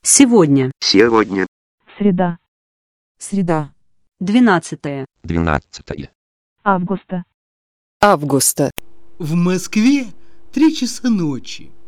Сегодня. Сегодня. Среда. Среда. 12 Августа. Августа. В Москве 3 часа ночи.